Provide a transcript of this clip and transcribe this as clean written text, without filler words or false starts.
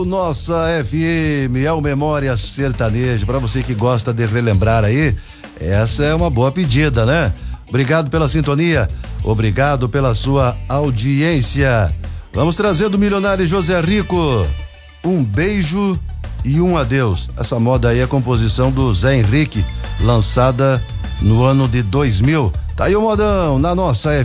Nossa FM é o Memória Sertaneja. Para você que gosta de relembrar aí, essa é uma boa pedida, né? Obrigado pela sintonia, obrigado pela sua audiência. Vamos trazer do milionário José Rico, Um Beijo e um Adeus. Essa moda aí é composição do Zé Henrique, lançada no ano de 2000. Tá aí o modão na nossa